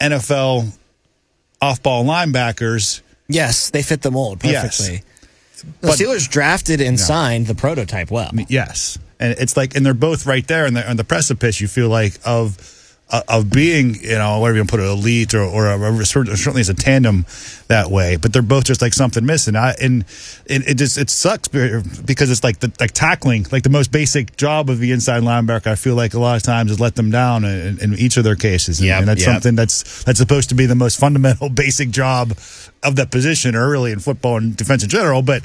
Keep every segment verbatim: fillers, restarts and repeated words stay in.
N F L off-ball linebackers. Yes, they fit the mold perfectly. Yes. The but, Steelers drafted and yeah. signed the prototype well. Yes. And it's like, and they're both right there on the, on the precipice, you feel like, of uh, of being, you know, whatever you want to put it, elite or, or, a, or certainly as a tandem that way. But they're both just like something missing. I, and it, it just, it sucks because it's like the like tackling, like the most basic job of the inside linebacker, I feel like a lot of times is let them down in, in each of their cases. And, yep, and that's yep. something that's, that's supposed to be the most fundamental basic job of that position, or really in football and defense in general. But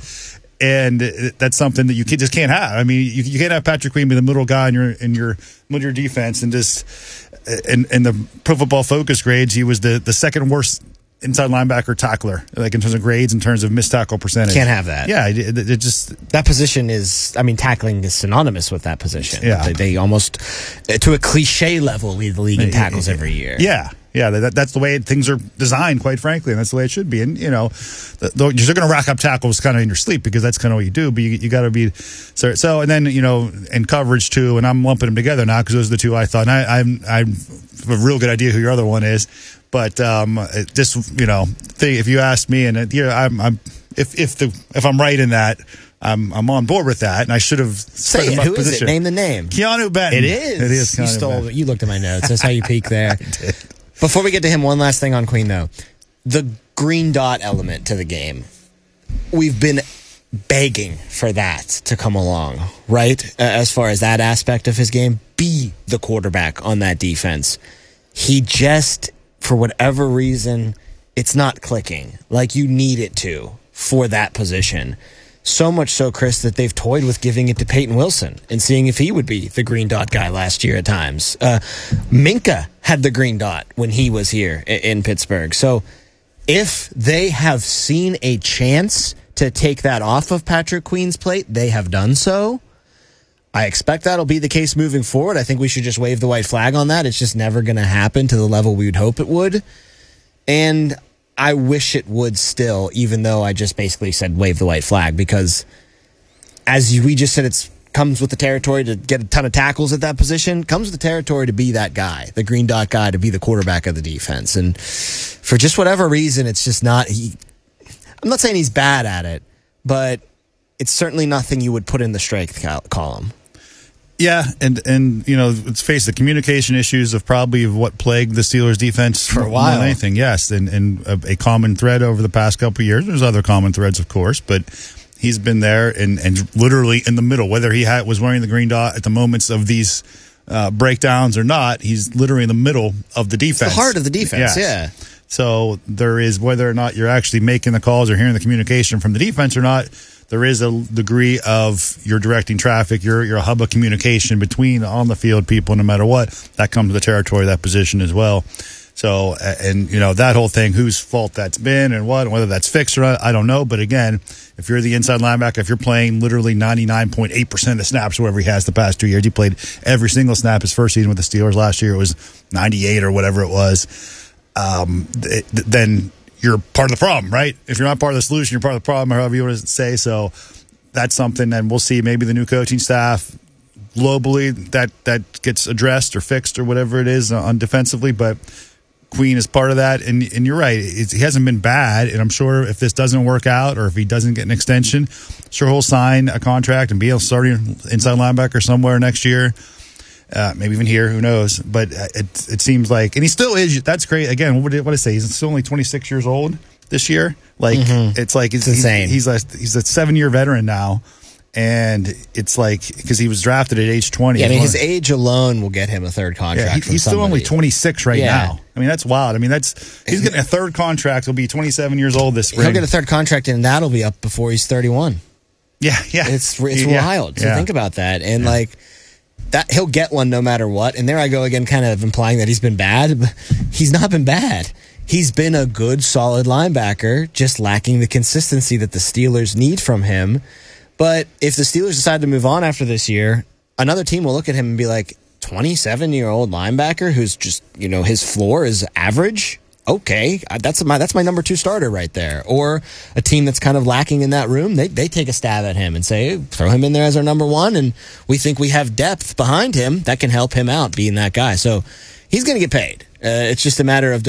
And that's something that you can, just can't have. I mean, you, you can't have Patrick Queen be the middle guy in your in your middle your defense, and just in, in the Pro Football Focus grades, he was the, the second worst inside linebacker tackler, like in terms of grades, in terms of missed tackle percentage. Can't have that. Yeah, it, it just that position is. I mean, tackling is synonymous with that position. Yeah, they, they almost to a cliche level lead the league in tackles every year. Yeah. Yeah, that, that's the way things are designed, quite frankly, and that's the way it should be. And, you know, the, the, you're going to rack up tackles kind of in your sleep because that's kind of what you do, but you, you got to be so, so. And then, you know, in coverage, too, and I'm lumping them together now because those are the two I thought. And I, I'm, I have a real good idea who your other one is, but um, just, you know, the, if you ask me, and it, yeah, I'm, I'm if if the if I'm right in that, I'm I'm on board with that, and I should have say it. Who position. Is it? Name the name. Keanu Benton. It is. It is. You stole. Benton. You looked at my notes. That's how you peek there. I did. Before we get to him, one last thing on Queen, though. The green dot element to the game. We've been begging for that to come along, right? Uh, as far as that aspect of his game, be the quarterback on that defense. He just, for whatever reason, it's not clicking like you need it to for that position. So much so, Chris, that they've toyed with giving it to Peyton Wilson and seeing if he would be the green dot guy last year at times. Uh, Minka had the green dot when he was here in, in Pittsburgh. So if they have seen a chance to take that off of Patrick Queen's plate, they have done so. I expect that'll be the case moving forward. I think we should just wave the white flag on that. It's just never going to happen to the level we would hope it would. And I wish it would still, even though I just basically said wave the white flag, because as we just said, it comes with the territory to get a ton of tackles at that position, comes with the territory to be that guy, the green dot guy, to be the quarterback of the defense. And for just whatever reason, it's just not, he, I'm not saying he's bad at it, but it's certainly nothing you would put in the strength column. Yeah, and, and you know, let's face the communication issues of probably what plagued the Steelers' defense for a more while. Than anything, yes, and, and a, a common thread over the past couple of years. There's other common threads, of course, but he's been there and, and literally in the middle. Whether he had, was wearing the green dot at the moments of these uh, breakdowns or not, he's literally in the middle of the defense. It's the heart of the defense, yes. Yeah. So there is, whether or not you're actually making the calls or hearing the communication from the defense or not, there is a degree of you're directing traffic, you're, you're a hub of communication between on the field people, no matter what. That comes to the territory of that position as well. So, and, you know, that whole thing, whose fault that's been and what, whether that's fixed or not, I don't know. But again, if you're the inside linebacker, if you're playing literally ninety-nine point eight percent of the snaps, wherever he has the past two years, he played every single snap his first season with the Steelers. Last year it was ninety-eight or whatever it was. Um, it, then you're part of the problem, right? If you're not part of the solution, you're part of the problem, or however you want to say. So that's something, and we'll see maybe the new coaching staff globally that, that gets addressed or fixed or whatever it is on defensively. But Queen is part of that, and and you're right. It's, he hasn't been bad, and I'm sure if this doesn't work out or if he doesn't get an extension, sure he'll sign a contract and be a starting inside linebacker somewhere next year. Uh, maybe even here, who knows? But it it seems like, and he still is. That's great. Again, what did what did I say? He's still only twenty-six years old this year. Like mm-hmm. it's like it's, it's insane. He's he's a, he's a seven year veteran now, and it's like because he was drafted at age twenty. Yeah, I mean his age alone will get him a third contract. Yeah, he, from he's somebody. still only twenty-six right yeah. now. I mean that's wild. I mean that's he's getting a third contract. He'll be twenty-seven years old this spring. He'll get a third contract, and that'll be up before he's thirty-one. Yeah, yeah. It's it's yeah. wild to yeah. think about that, and yeah. like. That he'll get one no matter what. And there I go again, kind of implying that he's been bad. But he's not been bad. He's been a good, solid linebacker, just lacking the consistency that the Steelers need from him. But if the Steelers decide to move on after this year, another team will look at him and be like, twenty-seven-year-old linebacker who's just, you know, his floor is average? Okay, that's my that's my number two starter right there. Or a team that's kind of lacking in that room, they they take a stab at him and say, throw him in there as our number one, and we think we have depth behind him that can help him out being that guy. So he's going to get paid. Uh, it's just a matter of